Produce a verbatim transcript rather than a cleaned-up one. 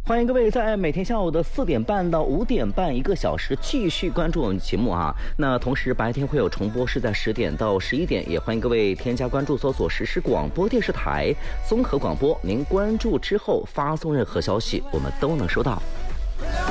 欢迎各位在每天下午的四点半到五点半一个小时继续关注我们节目啊。那同时白天会有重播，是在十点到十一点，也欢迎各位添加关注，搜索实时广播电视台综合广播。您关注之后发送任何消息，我们都能收到。